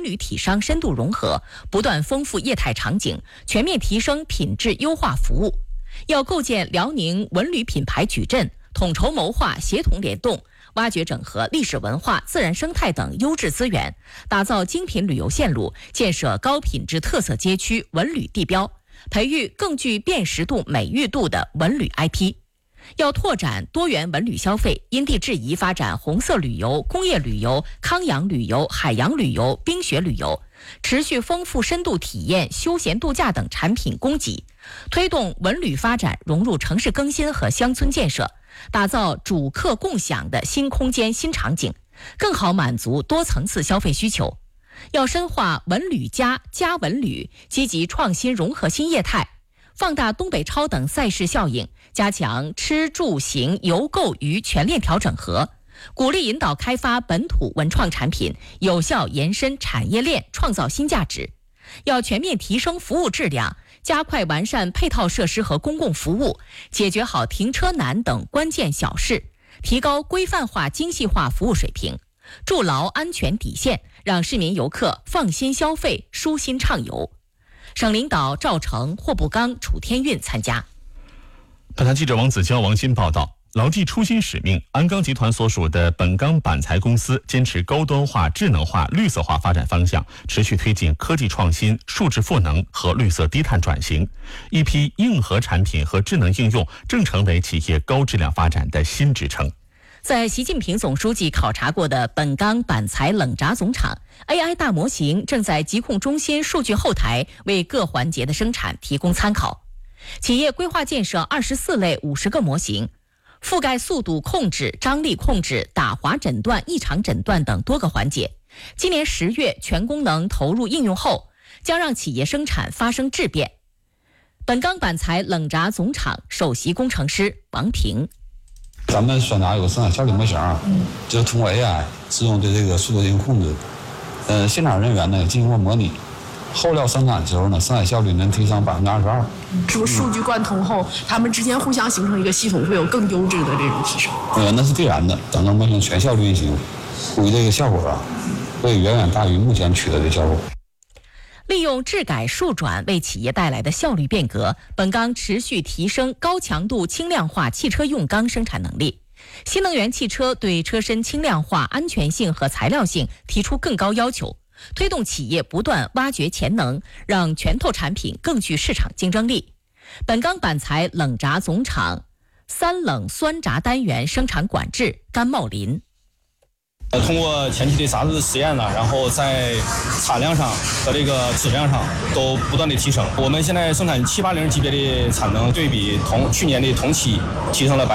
旅体商深度融合，不断丰富业态场景，全面提升品质优化服务。要构建辽宁文旅品牌矩阵，统筹谋划，协同联动，挖掘整合历史文化、自然生态等优质资源，打造精品旅游线路，建设高品质特色街区、文旅地标，培育更具辨识度、美誉度的文旅 IP。要拓展多元文旅消费，因地制宜发展红色旅游、工业旅游、康养旅游、海洋旅游、冰雪旅游，持续丰富深度体验、休闲度假等产品供给，推动文旅发展融入城市更新和乡村建设，打造主客共享的新空间、新场景，更好满足多层次消费需求。要深化文旅加文旅，积极创新融合新业态，放大东北超等赛事效应，加强吃住行游购娱全链条整合，鼓励引导开发本土文创产品，有效延伸产业链，创造新价值。要全面提升服务质量，加快完善配套设施和公共服务，解决好停车难等关键小事，提高规范化、精细化服务水平，筑牢安全底线，让市民游客放心消费、舒心畅游。省领导赵成、霍步刚、楚天运参加。 本台记者王子娇、王鑫报道。牢记初心使命，鞍钢集团所属的本钢板材公司坚持高端化、智能化、绿色化发展方向，持续推进科技创新、数字赋能和绿色低碳转型。一批硬核产品和智能应用正成为企业高质量发展的新支撑。 在习近平总书记考察过的本钢板材冷轧总厂 ，AI 大模型正在疾控中心数据后台为各环节的生产提供参考。企业规划建设24类50个模型，覆盖速度控制、张力控制、打滑诊断、异常诊断等多个环节。今年10月全功能投入应用后，将让企业生产发生质变。本钢板材冷轧总厂首席工程师王平。 咱们选拿有个生产效率模型，就是通过 AI 自动对这个速度进行控制。现场人员呢进行过模拟，后料生产的时候呢，生产效率能提升22%。 是不是数据贯通后，他们之间互相形成一个系统，会有更优质的这种提升？ 那是必然的。等到模型全效率运行，估计这个效果会远远大于目前取得的效果。 利用质改数转为企业带来的效率变革，本钢持续提升高强度轻量化汽车用钢生产能力。新能源汽车对车身轻量化、安全性和材料性提出更高要求，推动企业不断挖掘潜能，让拳头产品更具市场竞争力。本钢板材冷轧总厂3冷酸轧单元生产管制甘茂林。 通过前期的杂志实验然后在产量上和这个质量上都不断的提升。我们现在生产780级别的产能，对比去年的同期提升了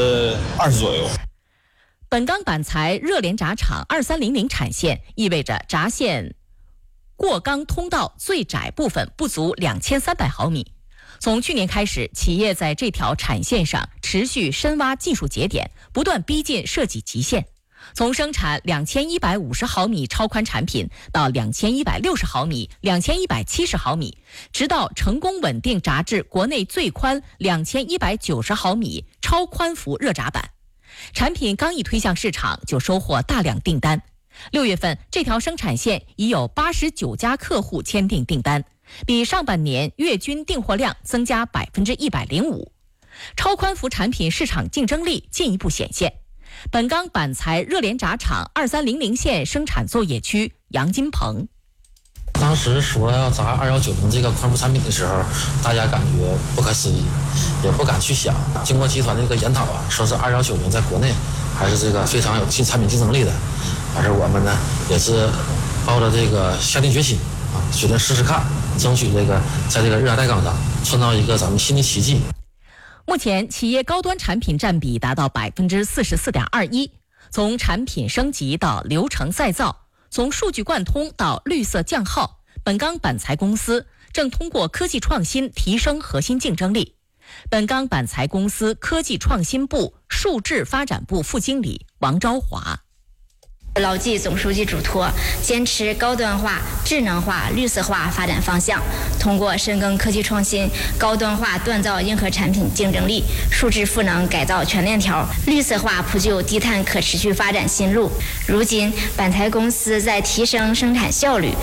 20%左右。 本钢板材热连轧厂2300产线意味着轧线过钢通道最窄部分不足2300毫米。从去年开始，企业在这条产线上持续深挖技术节点，不断逼近设计极限。从生产2150毫米超宽产品到2160毫米、2170毫米，直到成功稳定轧制国内最宽2190毫米超宽幅热轧板。产品刚一推向市场，就收获大量订单。6月份，这条生产线已有89家客户签订订单，比上半年月均订货量增加105%。超宽幅产品市场竞争力进一步显现。本钢板材热连轧厂2300线生产作业区杨金鹏。 当时说要砸2190这个宽幅产品的时候，大家感觉不可思议，也不敢去想。经过集团这个研讨说是2190在国内还是这个非常有产品竞争力的，但是我们呢也是抱着这个下定决心决定试试看，争取这个在这个热轧带钢上创造一个咱们新的奇迹。 目前，企业高端产品占比达到44.21%。从产品升级到流程再造，从数据贯通到绿色降耗，本钢板材公司正通过科技创新提升核心竞争力。本钢板材公司科技创新部数质发展部副经理王昭华。 牢记总书记嘱托，坚持高端化、智能化、绿色化发展方向，通过深耕科技创新、高端化锻造硬核产品竞争力、数质赋能改造全链条、绿色化铺就低碳可持续发展新路。如今，板材公司在提升生产效率、